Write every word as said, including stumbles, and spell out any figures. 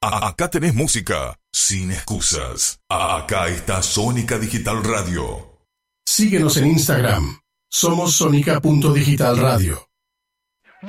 a- acá tenés música sin excusas. Acá está Sónica Digital Radio. Síguenos en Instagram. Somos Sónica punto Digital Radio.